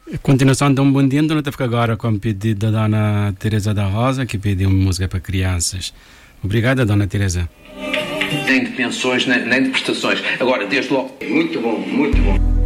A continuação de um bom dia, então fica agora com o pedido da Dona Teresa da Rosa, que pediu música para crianças. Obrigada, Dona Teresa. Nem de pensões, nem de prestações. Agora, desde logo. Muito bom, muito bom.